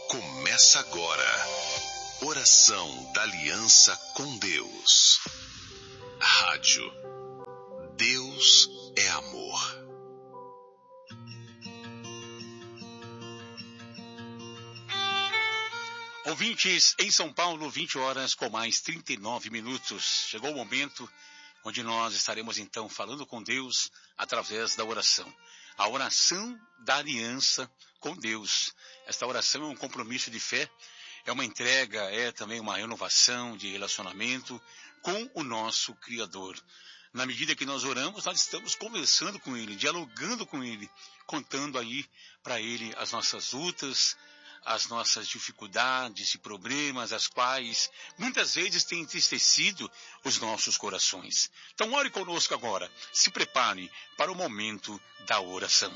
Começa agora. Oração da Aliança com Deus. Rádio. Deus é amor. Ouvintes, em São Paulo, 20 horas com mais 39 minutos. Chegou o momento onde nós estaremos então falando com Deus através da oração. A oração da aliança com Deus. Esta oração é um compromisso de fé, é uma entrega, é também uma renovação de relacionamento com o nosso Criador. Na medida que nós oramos, nós estamos conversando com Ele, dialogando com Ele, contando aí para Ele as nossas lutas, as nossas dificuldades e problemas, as quais muitas vezes têm entristecido os nossos corações. Então ore conosco agora, se prepare para o momento da oração.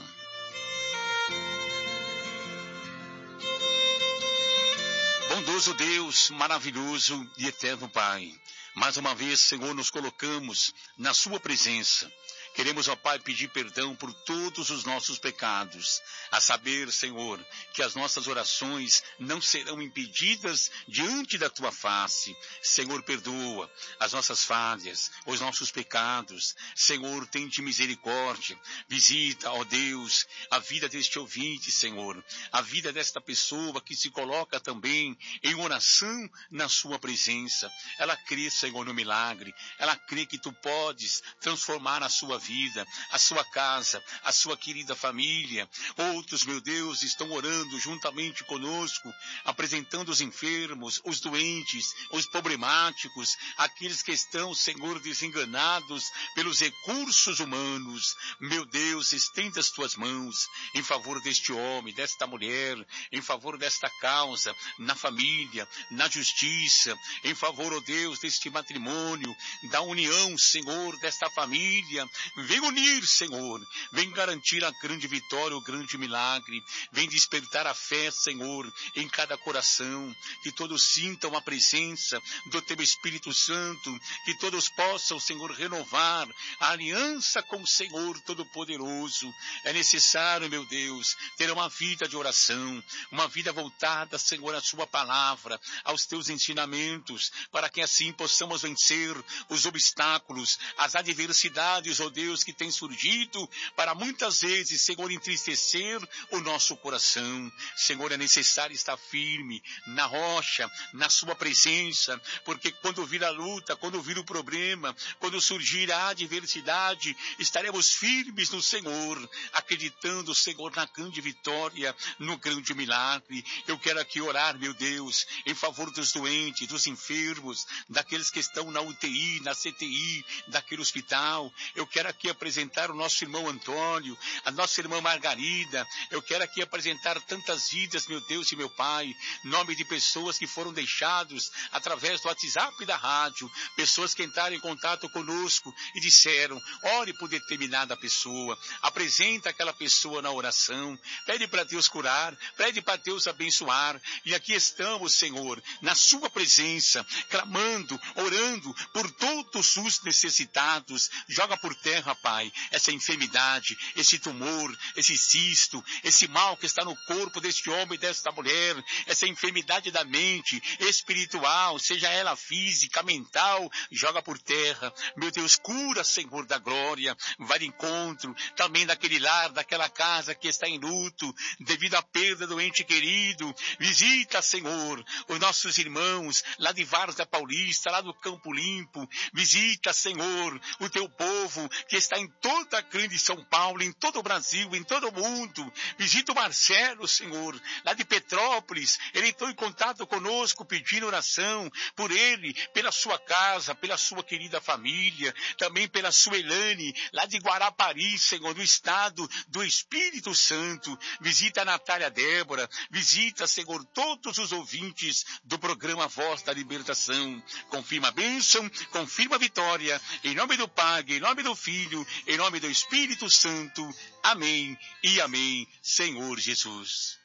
Bondoso Deus, maravilhoso e eterno Pai, mais uma vez, Senhor, nos colocamos na sua presença. Queremos, ó Pai, pedir perdão por todos os nossos pecados. A saber, Senhor, que as nossas orações não serão impedidas diante da Tua face. Senhor, perdoa as nossas falhas, os nossos pecados. Senhor, tente misericórdia. Visita, ó Deus, a vida deste ouvinte, Senhor. A vida desta pessoa que se coloca também em oração na Sua presença. Ela crê, Senhor, no milagre. Ela crê que Tu podes transformar a sua vida, a sua casa, a sua querida família. Outros, meu Deus, estão orando juntamente conosco, apresentando os enfermos, os doentes, os problemáticos, aqueles que estão, Senhor, desenganados pelos recursos humanos. Meu Deus, estenda as tuas mãos em favor deste homem, desta mulher, em favor desta causa, na família, na justiça, em favor, ó Deus, deste matrimônio, da união, Senhor, desta família. Vem unir, Senhor, vem garantir a grande vitória, o grande milagre, vem despertar a fé, Senhor, em cada coração, que todos sintam a presença do Teu Espírito Santo, que todos possam, Senhor, renovar a aliança com o Senhor Todo-Poderoso. É necessário, meu Deus, ter uma vida de oração, uma vida voltada, Senhor, à Sua palavra, aos Teus ensinamentos, para que assim possamos vencer os obstáculos, as adversidades, ó Deus, que tem surgido para muitas vezes, Senhor, entristecer o nosso coração. Senhor, é necessário estar firme na rocha, na Sua presença, porque quando vir a luta, quando vir o problema, quando surgir a adversidade, estaremos firmes no Senhor, acreditando, Senhor, na grande vitória, no grande milagre. Eu quero aqui orar, meu Deus, em favor dos doentes, dos enfermos, daqueles que estão na UTI, na CTI, daquele hospital. Eu quero aqui apresentar o nosso irmão Antônio, a nossa irmã Margarida. Eu quero aqui apresentar tantas vidas, meu Deus e meu Pai, nome de pessoas que foram deixados através do WhatsApp da rádio, pessoas que entraram em contato conosco e disseram, ore por determinada pessoa, apresenta aquela pessoa na oração, pede para Deus curar, pede para Deus abençoar, e aqui estamos, Senhor, na Sua presença, clamando, orando por todos os necessitados. Joga por terra, Pai, essa enfermidade, esse tumor, esse cisto, esse mal que está no corpo deste homem e desta mulher, essa enfermidade da mente, espiritual, seja ela física, mental, joga por terra. Meu Deus, cura, Senhor da glória, vai de encontro também daquele lar, daquela casa que está em luto, devido à perda do ente querido. Visita, Senhor, os nossos irmãos lá de Várzea Paulista, lá do Campo Limpo. Visita, Senhor, o Teu povo que está em toda a grande São Paulo, em todo o Brasil, em todo o mundo. Visita o Marcelo, Senhor, lá de Petrópolis. Ele entrou em contato conosco, pedindo oração por ele, pela sua casa, pela sua querida família, também pela sua Elane, lá de Guarapari, Senhor, no estado do Espírito Santo. Visita a Natália Débora, visita, Senhor, todos os ouvintes do programa Voz da Libertação. Confirma a bênção, confirma a vitória, em nome do Pai, em nome do Filho, em nome do Espírito Santo. Amém e amém, Senhor Jesus.